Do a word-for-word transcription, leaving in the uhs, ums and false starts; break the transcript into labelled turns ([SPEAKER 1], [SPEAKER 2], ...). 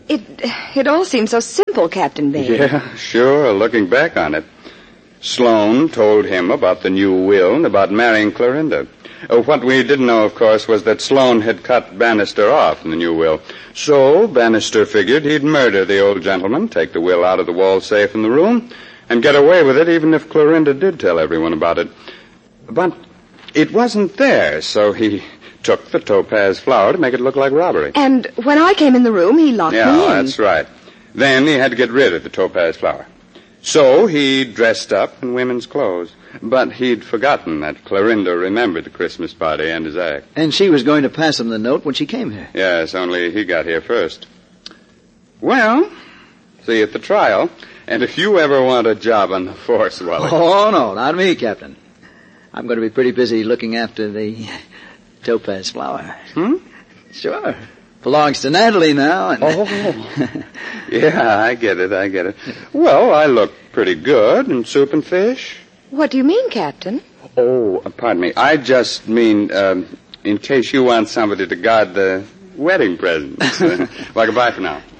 [SPEAKER 1] It it all seems so simple, Captain Bain.
[SPEAKER 2] Yeah, sure, looking back on it. Sloane told him about the new will and about marrying Clorinda. Uh, what we didn't know, of course, was that Sloane had cut Bannister off in the new will. So Bannister figured he'd murder the old gentleman, take the will out of the wall safe in the room, and get away with it even if Clorinda did tell everyone about it. But it wasn't there, so he took the topaz flower to make it look like robbery.
[SPEAKER 1] And when I came in the room, he locked
[SPEAKER 2] yeah,
[SPEAKER 1] me in.
[SPEAKER 2] Yeah, that's right. Then he had to get rid of the topaz flower. So he dressed up in women's clothes. But he'd forgotten that Clorinda remembered the Christmas party and his act.
[SPEAKER 3] And she was going to pass him the note when she came here.
[SPEAKER 2] Yes, only he got here first. Well, see you at the trial. And if you ever want a job on the force, Wally...
[SPEAKER 3] Oh, no, not me, Captain. I'm going to be pretty busy looking after the topaz flower.
[SPEAKER 2] Hmm?
[SPEAKER 3] Sure. Belongs to Natalie now. And...
[SPEAKER 2] Oh. Yeah, I get it, I get it. Well, I look pretty good in soup and fish.
[SPEAKER 1] What do you mean, Captain?
[SPEAKER 2] Oh, pardon me. I just mean, um, in case you want somebody to guard the wedding presents. Uh, well, goodbye for now.